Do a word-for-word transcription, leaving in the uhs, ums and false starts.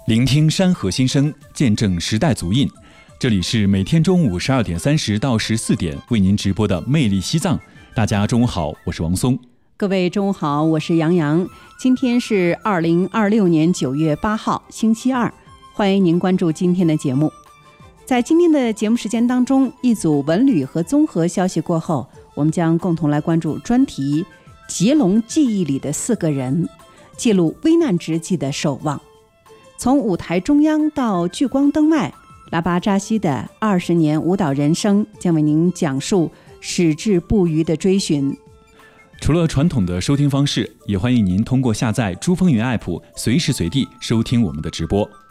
聆听山河心声，见证时代足印。这里是每天中午十二点三十到十四点为您直播的《魅力西藏》。大家中午好，我是王松。 各位中午好，我是杨洋。今天是二零二六年九月八号，星期二。欢迎您关注今天的节目。在今天的节目时间当中，一组文旅和综合消息过后，我们将共同来关注专题《杰龙记忆里的四个人》，记录危难之际的守望。从舞台中央到聚光灯外，拉巴扎西的二十年舞蹈人生将为您讲述矢志不渝的追寻。 除了传统的收听方式，也欢迎您通过下载珠风云 App 随时随地收听我们的直播。